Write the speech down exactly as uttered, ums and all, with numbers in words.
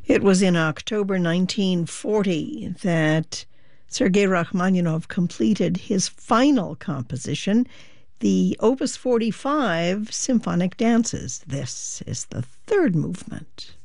It was in October nineteen forty that Sergei Rachmaninoff completed his final composition, the Opus forty-five Symphonic Dances. This is the third movement.